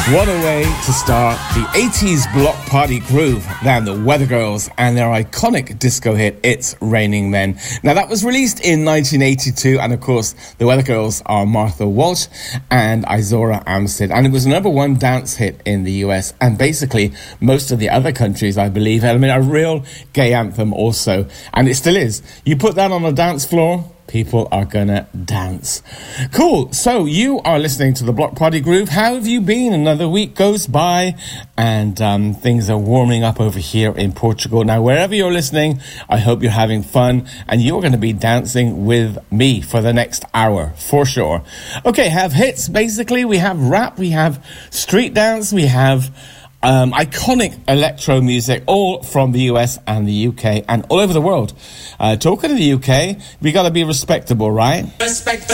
What a way to start the 80s block party groove than the Weather Girls and their iconic disco hit, It's Raining Men. Now, that was released in 1982, and of course, the Weather Girls are Martha Walsh and Izora Amstead, and it was number one dance hit in the US, and basically most of the other countries, I believe. I mean, a real gay anthem also, and it still is. You put that on a dance floor, people are gonna dance. Cool. So you are listening to the Block Party Groove. How have you been? Another week goes by and things are warming up over here in Portugal. Now, wherever you're listening, I hope you're having fun and you're going to be dancing with me for the next hour, for sure. Okay, have hits. Basically, we have rap, we have street dance, we have iconic electro music, all from the US and the UK and all over the world. Talking to the UK, we got to be respectable, right? Respectable.